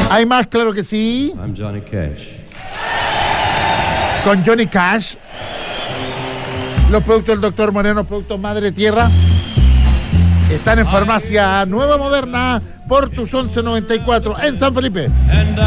¿Hay más? Claro que sí. I'm Johnny Cash. Con Johnny Cash. Los productos del Dr. Moreno, productos Madre Tierra, están en Farmacia Nueva Moderna, Portus 1194, en San Felipe.